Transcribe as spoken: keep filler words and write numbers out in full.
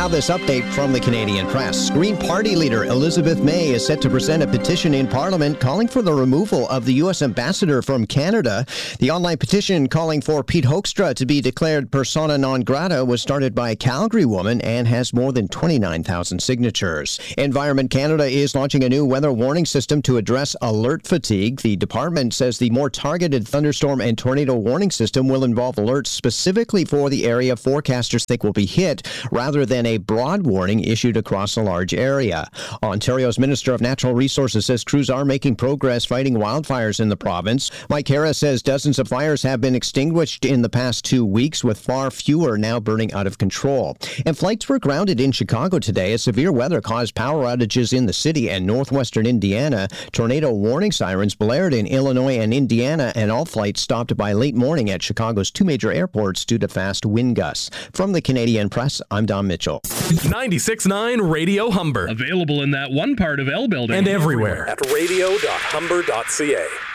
Now this update from the Canadian Press. Green Party leader Elizabeth May is set to present a petition in Parliament calling for the removal of the U S ambassador from Canada. The online petition calling for Pete Hoekstra to be declared persona non grata was started by a Calgary woman and has more than twenty-nine thousand signatures. Environment Canada is launching a new weather warning system to address alert fatigue. The department says the more targeted thunderstorm and tornado warning system will involve alerts specifically for the area forecasters think will be hit, rather than a broad warning issued across a large area. Ontario's Minister of Natural Resources says crews are making progress fighting wildfires in the province. Mike Harris says dozens of fires have been extinguished in the past two weeks, with far fewer now burning out of control. And flights were grounded in Chicago today as severe weather caused power outages in the city and northwestern Indiana. Tornado warning sirens blared in Illinois and Indiana, and all flights stopped by late morning at Chicago's two major airports due to fast wind gusts. From the Canadian Press, I'm Don Mitchell. ninety-six point nine Radio Humber. Available in that one part of L building. And everywhere. At radio dot humber dot c a.